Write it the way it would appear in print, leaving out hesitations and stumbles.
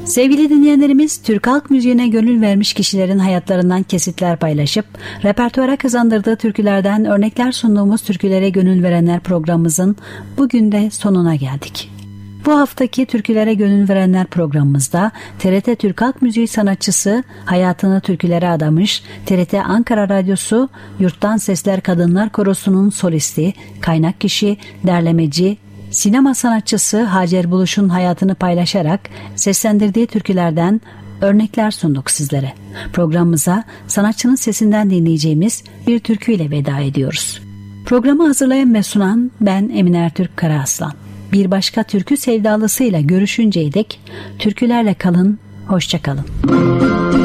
Sevgili dinleyenlerimiz, Türk halk müziğine gönül vermiş kişilerin hayatlarından kesitler paylaşıp repertuara kazandırdığı türkülerden örnekler sunduğumuz Türkülere Gönül Verenler programımızın bugün de sonuna geldik. Bu haftaki Türkülere Gönül Verenler programımızda TRT Türk Halk Müziği sanatçısı, hayatını türkülere adamış TRT Ankara Radyosu Yurttan Sesler Kadınlar Korosu'nun solisti, kaynak kişi, derlemeci, sinema sanatçısı Hacer Buluş'un hayatını paylaşarak seslendirdiği türkülerden örnekler sunduk sizlere. Programımıza sanatçının sesinden dinleyeceğimiz bir türküyle veda ediyoruz. Programı hazırlayan ve sunan ben Emine Ertürk Karaaslan. Bir başka türkü sevdalısıyla görüşünceye dek türkülerle kalın, hoşça kalın.